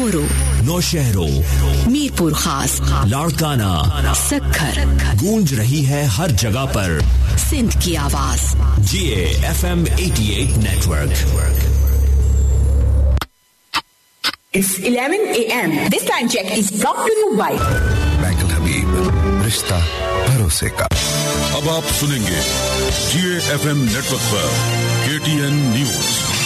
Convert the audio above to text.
चोरू, नौशहरों, मीरपुर खास, लाड़काना, सक्खर, गूंज रही है हर जगह पर सिंध की आवाज। GA FM 88 network. It's 11 a.m. This time check is brought to you by bank हबीब, रिश्ता भरोसे का। अब आप सुनेंगे GA FM नेटवर्क पर KTN न्यूज।